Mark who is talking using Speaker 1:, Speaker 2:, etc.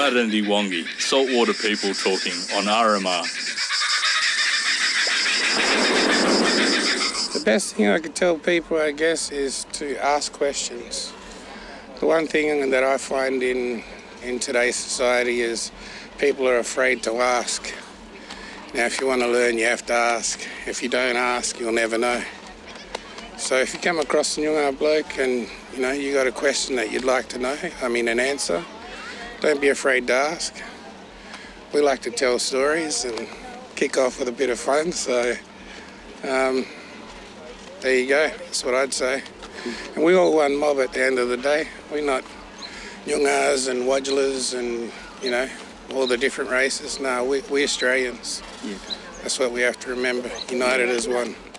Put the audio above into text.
Speaker 1: Ngārindi Wongi, saltwater people talking on RMR.
Speaker 2: The best thing I could tell people, I guess, is to ask questions. The one thing that I find in today's society is people are afraid to ask. Now, if you want to learn, you have to ask. If you don't ask, you'll never know. So if you come across a Noongar bloke and, you got a question that you'd like to know, an answer, don't be afraid to ask. We like to tell stories and kick off with a bit of fun, so there you go. That's what I'd say. And we all one mob at the end of the day. We're not Noongars and Wadjulas and, all the different races. No, we Australians.
Speaker 3: Yeah.
Speaker 2: That's what we have to remember, united as one.